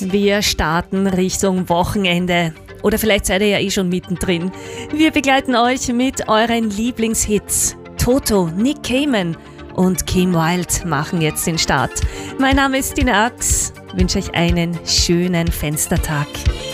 Wir starten Richtung Wochenende. Oder vielleicht seid ihr ja eh schon mittendrin. Wir begleiten euch mit euren Lieblingshits. Toto, Nick Cayman und Kim Wilde machen jetzt den Start. Mein Name ist Tina Ax. Ich wünsche euch einen schönen Fenstertag.